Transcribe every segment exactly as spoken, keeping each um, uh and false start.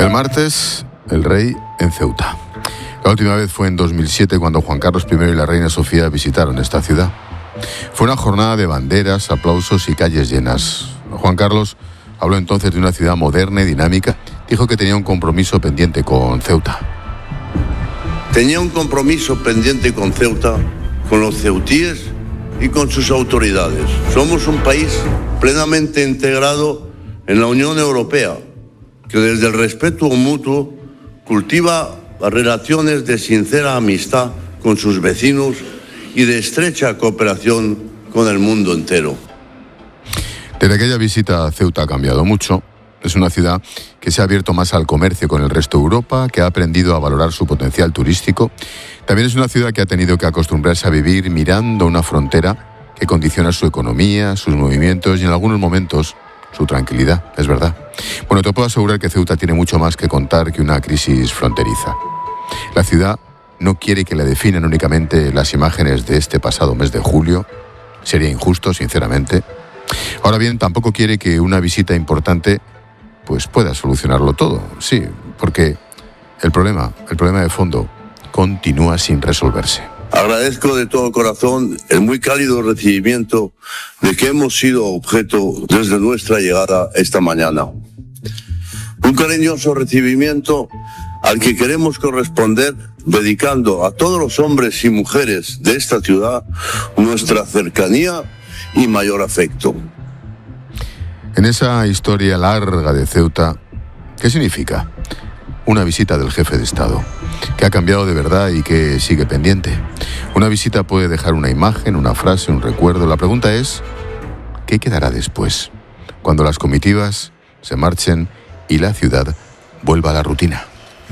El martes, el rey en Ceuta. La última vez fue en dos mil siete cuando Juan Carlos primero y la reina Sofía visitaron esta ciudad. Fue una jornada de banderas, aplausos y calles llenas. Juan Carlos habló entonces de una ciudad moderna y dinámica. Dijo que tenía un compromiso pendiente con Ceuta. Tenía un compromiso pendiente con Ceuta, con los ceutíes y con sus autoridades. Somos un país plenamente integrado en la Unión Europea, que desde el respeto mutuo cultiva relaciones de sincera amistad con sus vecinos y de estrecha cooperación con el mundo entero. Desde aquella visita a Ceuta ha cambiado mucho. Es una ciudad que se ha abierto más al comercio con el resto de Europa, que ha aprendido a valorar su potencial turístico. También es una ciudad que ha tenido que acostumbrarse a vivir mirando una frontera que condiciona su economía, sus movimientos y en algunos momentos su tranquilidad, es verdad. Bueno, te puedo asegurar que Ceuta tiene mucho más que contar que una crisis fronteriza. La ciudad no quiere que la definan únicamente las imágenes de este pasado mes de julio. Sería injusto, sinceramente. Ahora bien, tampoco quiere que una visita importante pues pueda solucionarlo todo. Sí, porque el problema, el problema de fondo continúa sin resolverse. Agradezco de todo corazón el muy cálido recibimiento de que hemos sido objeto desde nuestra llegada esta mañana. Un cariñoso recibimiento al que queremos corresponder dedicando a todos los hombres y mujeres de esta ciudad nuestra cercanía y mayor afecto. En esa historia larga de Ceuta, ¿qué significa? Una visita del jefe de Estado, que ha cambiado de verdad y que sigue pendiente. Una visita puede dejar una imagen, una frase, un recuerdo. La pregunta es, ¿qué quedará después? Cuando las comitivas se marchen y la ciudad vuelva a la rutina.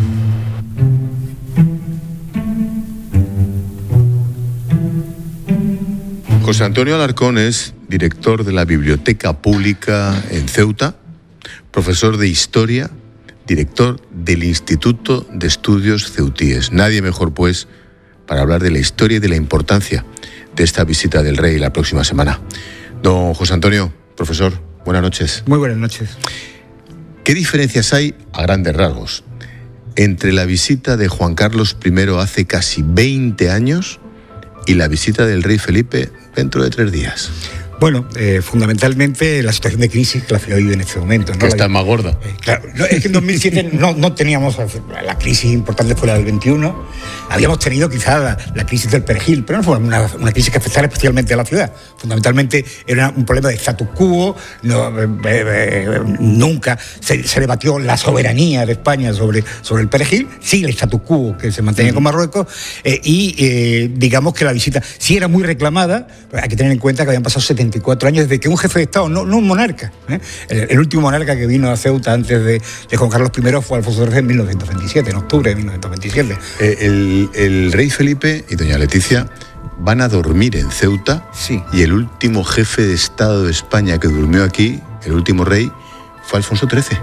José Antonio Alarcón es director de la Biblioteca Pública en Ceuta, profesor de Historia, director del Instituto de Estudios Ceutíes. Nadie mejor, pues, para hablar de la historia y de la importancia de esta visita del rey la próxima semana. Don José Antonio, profesor, buenas noches. Muy buenas noches. ¿Qué diferencias hay, a grandes rasgos, entre la visita de Juan Carlos primero hace casi veinte años y la visita del rey Felipe dentro de tres días? Bueno, eh, fundamentalmente la situación de crisis que la ciudad vive en este momento, ¿no? Que está más gorda. Eh, claro, no, es que en dos mil siete no, no teníamos la crisis importante fuera del veintiuno. Habíamos tenido quizás la, la crisis del perejil, pero no fue una, una crisis que afectara especialmente a la ciudad. Fundamentalmente era un problema de status quo. No, eh, eh, nunca se, se debatió la soberanía de España sobre, sobre el perejil. Sí, el status quo que se mantenía mm. con Marruecos. Eh, y eh, digamos que la visita sí era muy reclamada. Hay que tener en cuenta que habían pasado setenta y cuatro años desde que un jefe de Estado, no, no un monarca, ¿eh? el, el último monarca que vino a Ceuta antes de, de Juan Carlos primero fue Alfonso trece en mil novecientos veintisiete, en octubre de mil novecientos veintisiete. Eh, el, el rey Felipe y doña Leticia van a dormir en Ceuta. Sí. Y el último jefe de Estado de España que durmió aquí, el último rey, fue Alfonso trece.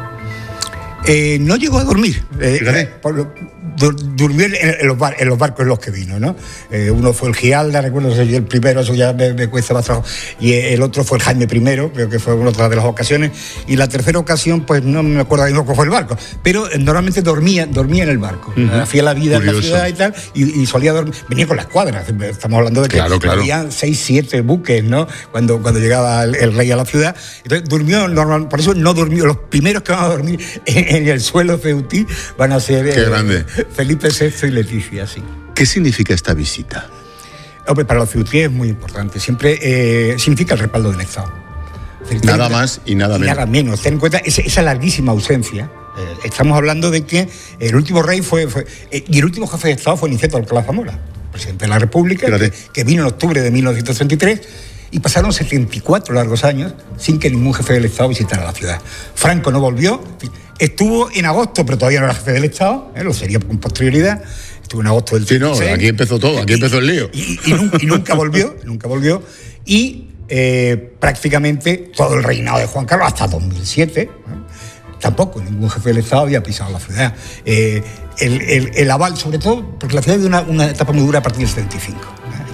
Eh, no llegó a dormir. Eh, por, durmió en, en, los bar, en los barcos en los que vino, ¿no? Eh, uno fue el Gialda, recuerdo, soy el primero, eso ya me, me cuesta más trabajo. Y el otro fue el Jaime primero, creo que fue una otra de las ocasiones. Y la tercera ocasión, pues no me acuerdo de cuál fue el barco. Pero eh, normalmente dormía, dormía en el barco. Uh-huh. Hacía la vida Curioso. en la ciudad y tal, y, y solía dormir. Venía con la escuadra. Estamos hablando de que claro, claro. había seis, siete buques, ¿no? Cuando, cuando llegaba el, el rey a la ciudad. Entonces durmió normal, por eso no durmió. Los primeros que van a dormir en, en el suelo ceutí van a ser Qué eh, grande. Felipe sexto y Leticia, sí. ¿Qué significa esta visita? Hombre, para los ceutíes es muy importante. Siempre eh, significa el respaldo del Estado. Decir, nada ten, más y nada y menos. Nada menos. Ten en cuenta esa, esa larguísima ausencia. Eh, estamos hablando de que el último rey fue... fue eh, y el último jefe de Estado fue Niceto Alcalá Zamora, presidente de la República, que, que vino en octubre de mil novecientos treinta y tres, y pasaron setenta y cuatro largos años sin que ningún jefe del Estado visitara la ciudad. Franco no volvió... Estuvo en agosto, pero todavía no era jefe del Estado, ¿eh? Lo sería con posterioridad. Estuvo en agosto del sí, no, aquí empezó todo, aquí y, empezó el lío. Y, y, y, nunca, y nunca volvió, nunca volvió. Y eh, prácticamente todo el reinado de Juan Carlos, hasta dos mil siete, ¿eh? Tampoco ningún jefe del Estado había pisado la ciudad. Eh, el, el, el aval, sobre todo, porque la ciudad vive una, una etapa muy dura a partir del setenta y cinco. ¿eh?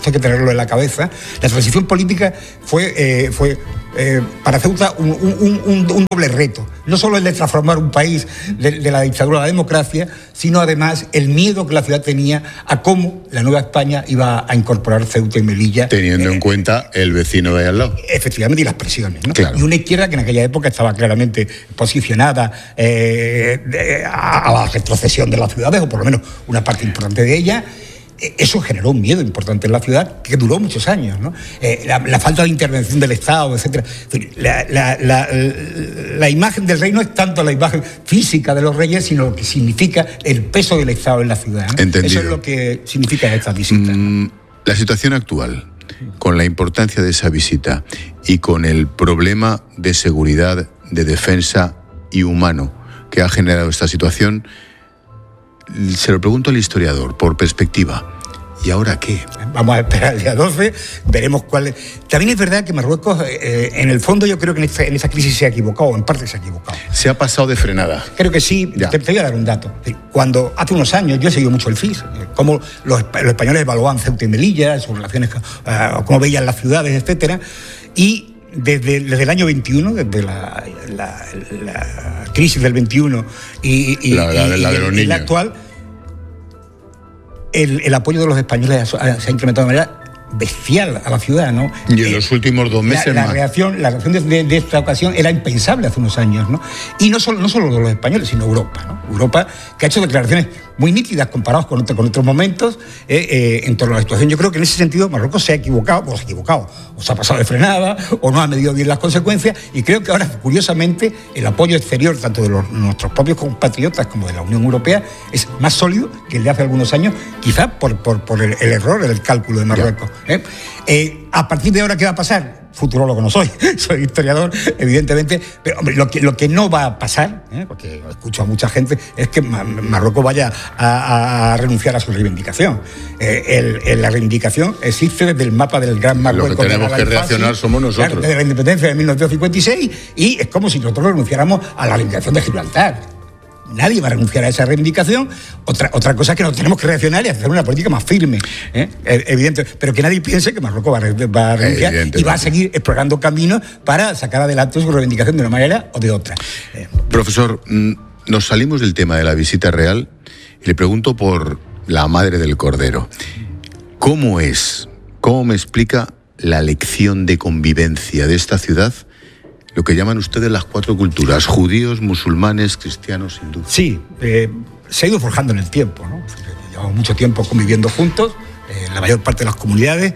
esto hay que tenerlo en la cabeza. La transición política fue, eh, fue eh, para Ceuta un, un, un, un doble reto. No solo el de transformar un país de, de la dictadura a la democracia, sino además el miedo que la ciudad tenía a cómo la nueva España iba a incorporar Ceuta y Melilla. Teniendo eh, en cuenta el vecino de ahí al lado. Efectivamente, y las presiones, ¿no? Claro. Y una izquierda que en aquella época estaba claramente posicionada eh, de, a, a la retrocesión de las ciudades, o por lo menos una parte importante de ella. Eso generó un miedo importante en la ciudad que duró muchos años, ¿no? Eh, la, la falta de intervención del Estado, etcétera. La, la, la, la imagen del rey no es tanto la imagen física de los reyes, sino lo que significa el peso del Estado en la ciudad, ¿no? Entendido. Eso es lo que significa esta visita. Mm, la situación actual, con la importancia de esa visita y con el problema de seguridad, de defensa y humano que ha generado esta situación, se lo pregunto al historiador, por perspectiva. ¿Y ahora qué? Vamos a esperar el día doce, veremos cuál es. También es verdad que Marruecos, eh, en el fondo, yo creo que en esta, en esta crisis se ha equivocado, o en parte se ha equivocado. Se ha pasado de frenada. Creo que sí. Te, te voy a dar un dato. Cuando hace unos años, yo he seguido mucho el F I S, cómo los, los españoles evaluaban Ceuta y Melilla, sus relaciones, uh, cómo veían las ciudades, etcétera, y Desde, desde el año veintiuno, desde la, la, la crisis del veintiuno y, y, la, la, y, la, de los y, y la actual, el, el apoyo de los españoles se ha incrementado de manera bestial a la ciudad, ¿no? Y en eh, los últimos dos meses la, la más. Reacción, la reacción de, de, de esta ocasión era impensable hace unos años, ¿no? Y no solo, no solo de los españoles, sino Europa, ¿no? Europa, que ha hecho declaraciones muy nítidas comparadas con, otro, con otros momentos eh, eh, en torno a la situación. Yo creo que en ese sentido Marruecos se ha equivocado, o se ha equivocado, o se ha pasado de frenada, o no ha medido bien las consecuencias, y creo que ahora, curiosamente, el apoyo exterior, tanto de los, nuestros propios compatriotas como de la Unión Europea, es más sólido que el de hace algunos años, quizás por, por, por el, el error, el cálculo de Marruecos. ¿eh? Eh, a partir de ahora, ¿qué va a pasar? Futurólogo no soy, soy historiador, evidentemente, pero hombre, lo que, lo que no va a pasar, ¿eh? porque escucho a mucha gente, es que Marruecos vaya a, a renunciar a su reivindicación. Eh, el, el, la reivindicación existe desde el mapa del Gran Marruecos. Lo que tenemos que reaccionar somos nosotros. Claro, desde la independencia de mil novecientos cincuenta y seis, y es como si nosotros renunciáramos a la reivindicación de Gibraltar. Nadie va a renunciar a esa reivindicación. Otra, otra cosa es que nos tenemos que reaccionar y hacer una política más firme, ¿eh? Evidente, pero que nadie piense que Marruecos va a, va a renunciar y va a seguir explorando caminos para sacar adelante su reivindicación de una manera o de otra. Eh. Profesor, nos salimos del tema de la visita real y le pregunto por la madre del Cordero. ¿Cómo es, cómo me explica la lección de convivencia de esta ciudad? Lo que llaman ustedes las cuatro culturas, judíos, musulmanes, cristianos, hindúes. Sí, eh, se ha ido forjando en el tiempo, ¿no? Llevamos mucho tiempo conviviendo juntos, eh, la mayor parte de las comunidades.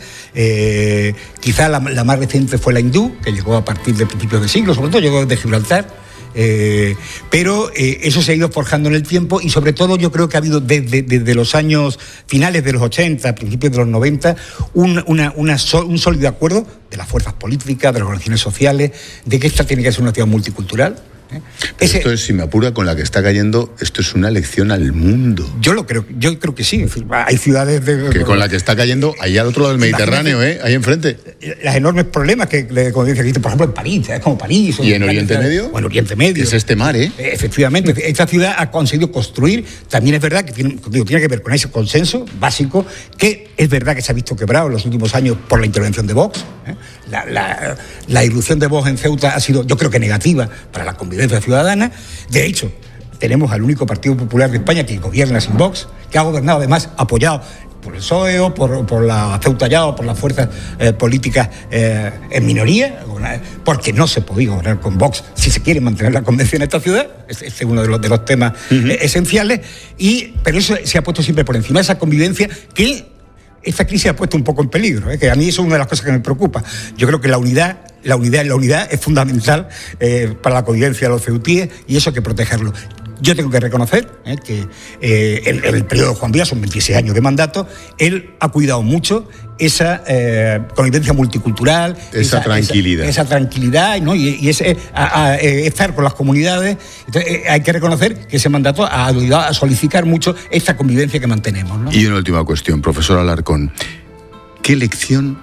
Eh, quizá la, la más reciente fue la hindú, que llegó a partir de principios de siglo, sobre todo llegó desde Gibraltar. Eh, pero eh, eso se ha ido forjando en el tiempo y sobre todo yo creo que ha habido desde, desde los años finales de los ochenta, principios de los noventa, un, una, una so, un sólido acuerdo de las fuerzas políticas, de las organizaciones sociales, de que esta tiene que ser una ciudad multicultural. ¿Eh? Ese, esto es, si me apura, con la que está cayendo, esto es una lección al mundo. Yo lo creo, yo creo que sí. En fin, hay ciudades de, que con la que está cayendo allá al otro lado del Mediterráneo, ¿eh? Ahí enfrente. Los enormes problemas que de convivencia que existen, por ejemplo, en París, es como París. ¿Y en Oriente ciudad, Medio? O en Oriente Medio. Es este mar, ¿eh? Efectivamente, esta ciudad ha conseguido construir, también es verdad que tiene, digo, tiene que ver con ese consenso básico, que es verdad que se ha visto quebrado en los últimos años por la intervención de Vox. ¿eh? La, la, la irrupción de Vox en Ceuta ha sido, yo creo que negativa para la convivencia ciudadana. De hecho, tenemos al único Partido Popular de España que gobierna sin Vox, que ha gobernado además apoyado por el P S O E o por, por la Ceuta Ya o por las fuerzas eh, políticas eh, en minoría, porque no se podía gobernar con Vox si se quiere mantener la convención en esta ciudad. Ese es uno de los, de los temas uh-huh. eh, esenciales, y, pero eso se ha puesto siempre por encima de esa convivencia que esta crisis ha puesto un poco en peligro, ¿eh? Que a mí eso es una de las cosas que me preocupa. Yo creo que la unidad, la unidad, la unidad es fundamental eh, para la convivencia de los ceutíes y eso hay que protegerlo. Yo tengo que reconocer eh, que eh, en, en el periodo de Juan Vila, son veintiséis años de mandato, él ha cuidado mucho esa eh, convivencia multicultural, esa, esa tranquilidad, esa, esa tranquilidad, ¿no? y, y ese a, a, a estar con las comunidades. Entonces, eh, hay que reconocer que ese mandato ha ayudado a solidificar mucho esta convivencia que mantenemos, ¿no? Y una última cuestión, profesor Alarcón, ¿qué lección,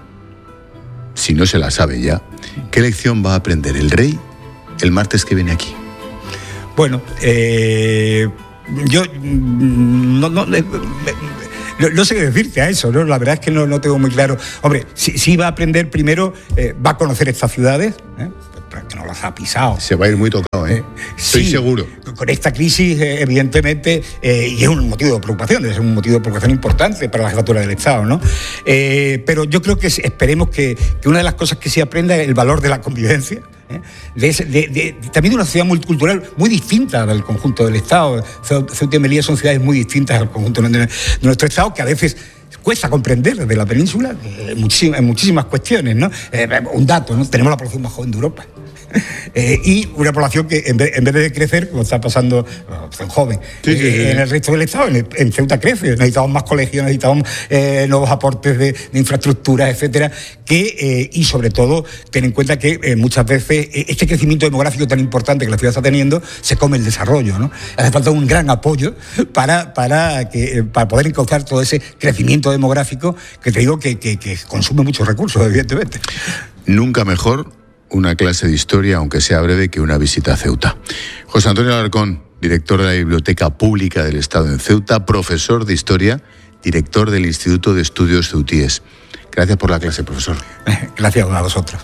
si no se la sabe ya, qué lección va a aprender el rey el martes que viene aquí? Bueno, eh, yo no, no, no, no sé qué decirte a eso, ¿no? La verdad es que no, no tengo muy claro. Hombre, si, si va a aprender primero, eh, va a conocer estas ciudades, ¿eh? que no las ha pisado. Se va a ir muy tocado, ¿eh? Estoy sí, seguro. Con esta crisis, eh, evidentemente, eh, y es un motivo de preocupación, es un motivo de preocupación importante para la jefatura del Estado, ¿no? Eh, pero yo creo que esperemos que, que una de las cosas que se aprenda es el valor de la convivencia, ¿eh? de, ese, de, de, también de una sociedad multicultural muy distinta del conjunto del Estado. Ceuta y Melilla son ciudades muy distintas al conjunto de, de nuestro Estado, que a veces cuesta comprender desde la península en muchísimas, en muchísimas cuestiones, ¿no? Eh, un dato, ¿no? Tenemos la población más joven de Europa. Eh, y una población que en vez, en vez de crecer, como está pasando, son joven, sí, sí, sí. Eh, en el resto del Estado, en, el, en Ceuta crece, necesitamos más colegios, necesitamos eh, nuevos aportes de, de infraestructuras, etcétera, que, eh, y sobre todo, ten en cuenta que eh, muchas veces eh, este crecimiento demográfico tan importante que la ciudad está teniendo, se come el desarrollo, ¿no? Hace falta un gran apoyo para, para, que, eh, para poder encauzar todo ese crecimiento demográfico que te digo que, que, que consume muchos recursos, evidentemente. Nunca mejor una clase de historia, aunque sea breve, que una visita a Ceuta. José Antonio Alarcón, director de la Biblioteca Pública del Estado en Ceuta, profesor de Historia, director del Instituto de Estudios Ceutíes. Gracias por la clase, profesor. Gracias a vosotros.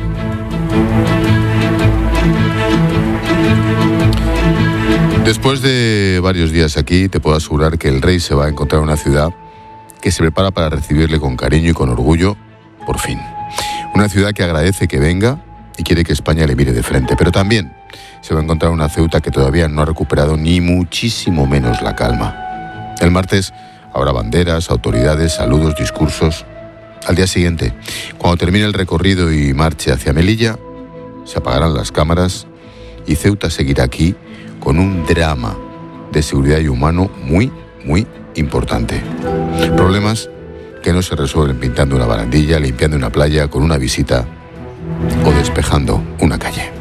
Después de varios días aquí, te puedo asegurar que el rey se va a encontrar una ciudad que se prepara para recibirle con cariño y con orgullo, por fin. Una ciudad que agradece que venga y quiere que España le mire de frente, pero también se va a encontrar una Ceuta que todavía no ha recuperado ni muchísimo menos la calma. El martes habrá banderas, autoridades, saludos, discursos. Al día siguiente, cuando termine el recorrido y marche hacia Melilla, se apagarán las cámaras y Ceuta seguirá aquí con un drama de seguridad y humano muy, muy importante. Problemas que no se resuelven pintando una barandilla, limpiando una playa, con una visita o despejando una calle.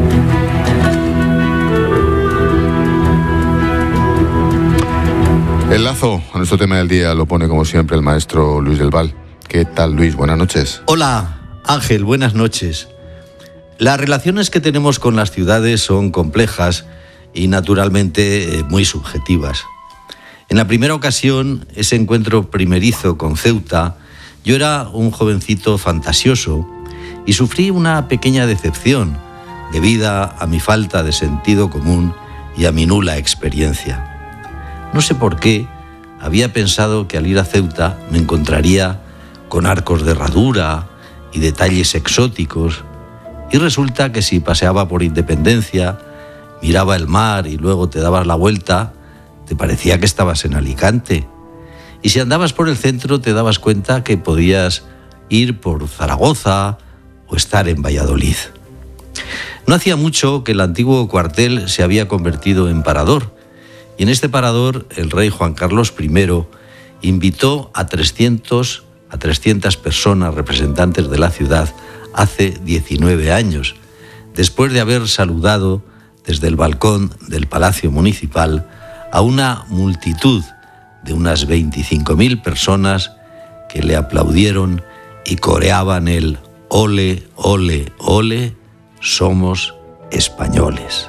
El lazo a nuestro tema del día lo pone como siempre el maestro Luis del Val. ¿Qué tal, Luis? Buenas noches. Hola, Ángel, buenas noches. Las relaciones que tenemos con las ciudades son complejas y naturalmente muy subjetivas. En la primera ocasión, ese encuentro primerizo con Ceuta, yo era un jovencito fantasioso y sufrí una pequeña decepción debida a mi falta de sentido común y a mi nula experiencia. No sé por qué, había pensado que al ir a Ceuta me encontraría con arcos de herradura y detalles exóticos, y resulta que si paseaba por Independencia, miraba el mar y luego te dabas la vuelta, te parecía que estabas en Alicante. Y si andabas por el centro te dabas cuenta que podías ir por Zaragoza o estar en Valladolid. No hacía mucho que el antiguo cuartel se había convertido en parador, y en este parador el rey Juan Carlos primero invitó a trescientas personas representantes de la ciudad hace diecinueve años, después de haber saludado desde el balcón del Palacio Municipal a una multitud de unas veinticinco mil personas que le aplaudieron y coreaban el ole, ole, ole, somos españoles.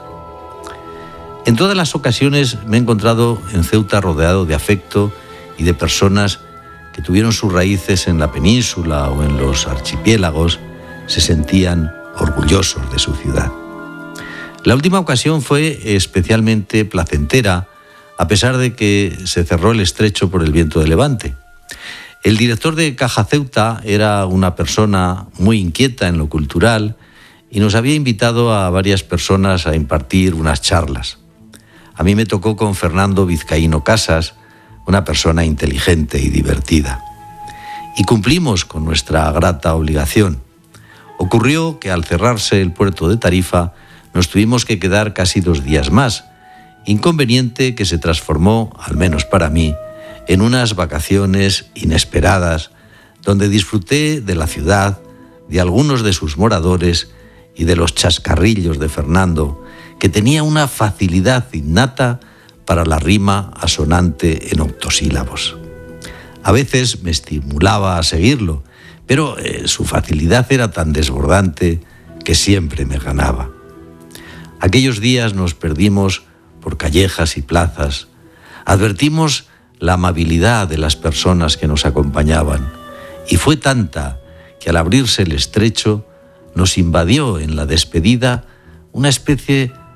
En todas las ocasiones me he encontrado en Ceuta rodeado de afecto y de personas que tuvieron sus raíces en la península o en los archipiélagos, se sentían orgullosos de su ciudad. La última ocasión fue especialmente placentera, a pesar de que se cerró el estrecho por el viento de levante. El director de Caja Ceuta era una persona muy inquieta en lo cultural y nos había invitado a varias personas a impartir unas charlas. A mí me tocó con Fernando Vizcaíno Casas, una persona inteligente y divertida. Y cumplimos con nuestra grata obligación. Ocurrió que al cerrarse el puerto de Tarifa nos tuvimos que quedar casi dos días más, inconveniente que se transformó, al menos para mí, en unas vacaciones inesperadas, donde disfruté de la ciudad, de algunos de sus moradores y de los chascarrillos de Fernando, que tenía una facilidad innata para la rima asonante en octosílabos. A veces me estimulaba a seguirlo, pero eh, su facilidad era tan desbordante que siempre me ganaba. Aquellos días nos perdimos por callejas y plazas. Advertimos la amabilidad de las personas que nos acompañaban. Y fue tanta que al abrirse el estrecho nos invadió en la despedida una especie